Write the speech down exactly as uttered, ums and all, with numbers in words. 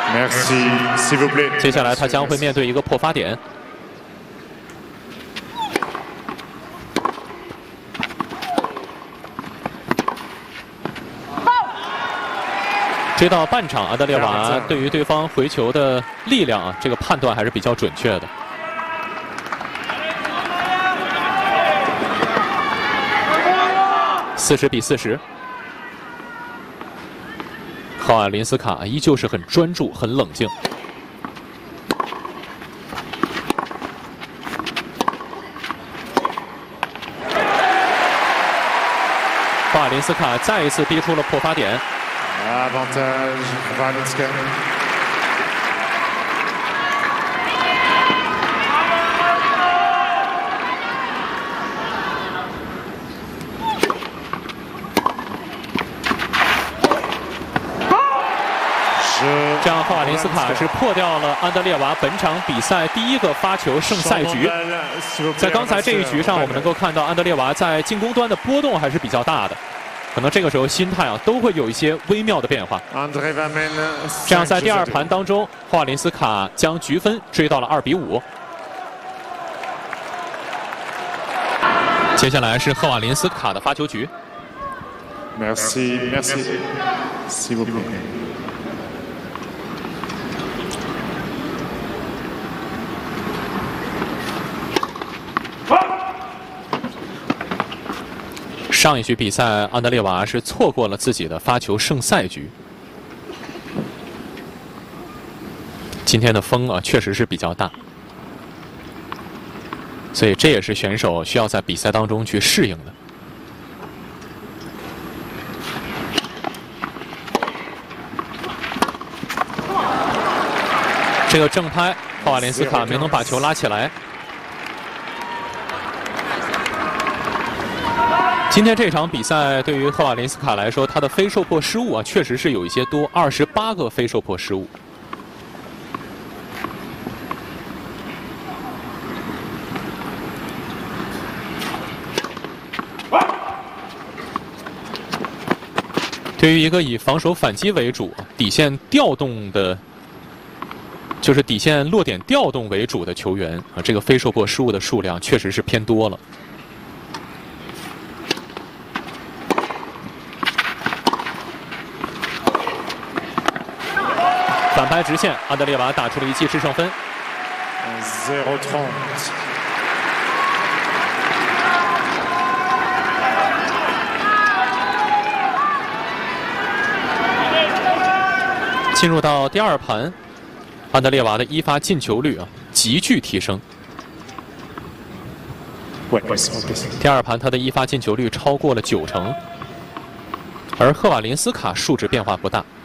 接下来他将会面对一个破发点。追到半场，阿德列娃对于对方回球的力量啊，这个判断还是比较准确的。四十比四十。 赫瓦林斯卡依旧是很专注、很冷静。赫瓦林斯卡再一次逼出了破发点。这样，赫瓦林斯卡是破掉了安德烈娃本场比赛第一个发球胜赛局。在刚才这一局上，我们能够看到安德烈娃在进攻端的波动还是比较大的，可能这个时候心态啊都会有一些微妙的变化。这样，在第二盘当中，赫瓦林斯卡将局分追到了二比五。接下来是赫瓦林斯卡的发球局。 Merci, merci, s'il vous plaît. 上一局比赛，安德烈娃是错过了自己的发球胜赛局。今天的风啊，确实是比较大，所以这也是选手需要在比赛当中去适应的。这个正拍，赫瓦林斯卡没能把球拉起来。 今天这场比赛对于赫瓦林斯卡来说，他的非受迫失误啊，确实是有一些多，二十八个非受迫失误。对于一个以防守反击为主、底线调动的，就是底线落点调动为主的球员啊，这个非受迫失误的数量确实是偏多了。 反拍直线，安德烈娃打出了一记制胜分。进入到第二盘，安德烈娃的一发进球率啊急剧提升。第二盘他的一发进球率超过了九成，而赫瓦林斯卡数值变化不大。